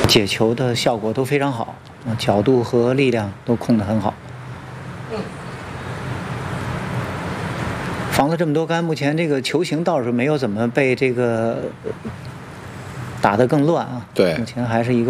解球的效果都非常好，角度和力量都控得很好。防了这么多杆，目前这个球形倒是没有怎么被这个打得更乱啊。 对， 目前还是一个。